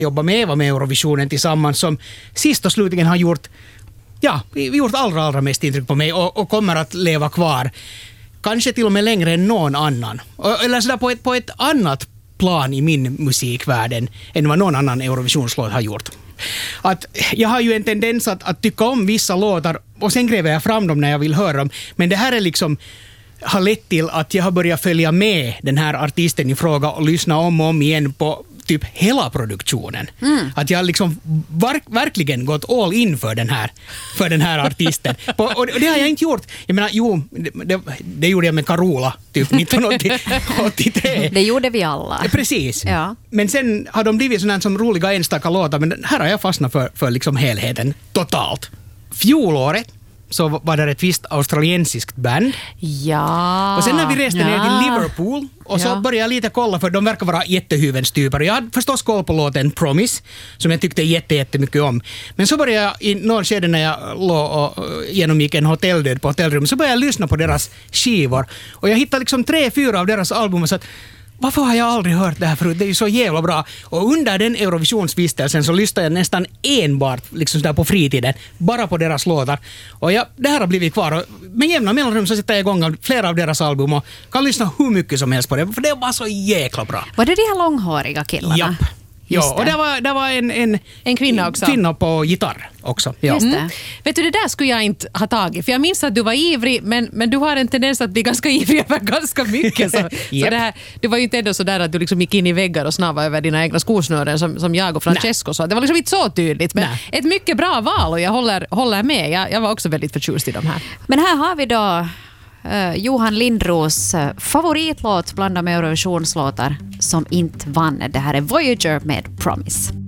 jobba med Eva med Eurovisionen tillsammans som sist och slutligen har gjort allra mest intryck på mig och kommer att leva kvar. Kanske till och med längre än någon annan. Eller sådär på ett annat plan i min musikvärlden än vad någon annan Eurovisionslåt har gjort. Att jag har ju en tendens att tycka om vissa låtar och sen gräver jag fram dem när jag vill höra dem. Men det här är liksom har lett till att jag har börjat följa med den här artisten i fråga och lyssna om och om igen på typ hela produktionen. Att jag liksom verkligen gått all in för den här artisten. Och det har jag inte gjort. Jag menar, det gjorde jag med Carola typ 1983. Det gjorde vi alla. Precis. Ja. Men sen har de blivit sådana som roliga enstaka låtar, men här har jag fastnat för liksom helheten totalt. Fjolåret så var det ett visst australiensiskt band. Ja. Och sen när vi reste ner till Liverpool och så började jag lite kolla, för de verkar vara jättehyvens typer. Jag hade förstås koll på låten Promise som jag tyckte jättemycket om. Men så började jag i någon skede när jag låg och genomgick en hotelldöd på hotellrum, så började jag lyssna på deras skivor. Och jag hittade liksom 3-4 av deras album och så att varför har jag aldrig hört det här förut? Det är ju så jävla bra. Och under den Eurovisionsvistelsen så lyssnade jag nästan enbart liksom där på fritiden, bara på deras låtar. Och det här har blivit kvar. Och med jämna mellanrum så sätter jag igång flera av deras album och kan lyssna hur mycket som helst på det. För det är bara så jäkla bra. Var det de här långhåriga killarna? Japp. Ja, och det var en kvinna också. Kvinna på gitarr också. Ja. Just det. Vet du, det där skulle jag inte ha tagit. För jag minns att du var ivrig, men du har en tendens att bli ganska ivrig över ganska mycket. Så det här, det var ju inte ändå så där att du liksom gick in i väggar och snavade över dina egna skosnören som jag och Francesco sa. Det var liksom inte så tydligt. Men ett mycket bra val och jag håller med. Jag var också väldigt förtjust i de här. Men här har vi då Johan Lindros favoritlåt bland de Eurovisionslåtar som inte vann. Det här är Voyager med Promise.